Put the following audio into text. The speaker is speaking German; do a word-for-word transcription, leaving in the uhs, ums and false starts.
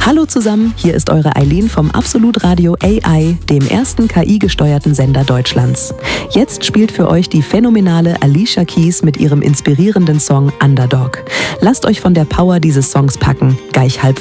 Hallo zusammen, hier ist eure Eileen vom Absolut Radio A I, dem ersten K I-gesteuerten Sender Deutschlands. Jetzt spielt für euch die phänomenale Alicia Keys mit ihrem inspirierenden Song Underdog. Lasst euch von der Power dieses Songs packen, gleich halb